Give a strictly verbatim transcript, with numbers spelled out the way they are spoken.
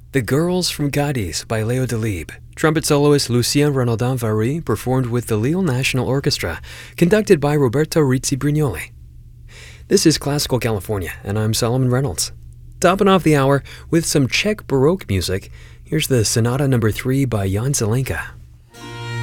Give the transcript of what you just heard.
The Girls from Cadiz by Leo Delibes. Trumpet soloist Lucien Renaudin Vary performed with the Lille National Orchestra, conducted by Roberto Rizzi Brignoli. This is Classical California, and I'm Solomon Reynolds. Topping off the hour with some Czech Baroque music, here's the Sonata Number three by Jan Zelenka.